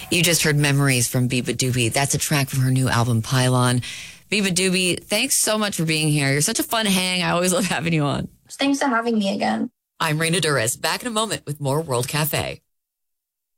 You just heard Memories from Biba Doobie. That's a track from her new album, Pylon. Biba Doobie, thanks so much for being here. You're such a fun hang. I always love having you on. Thanks for having me again. I'm Raina Durez, back in a moment with more World Cafe.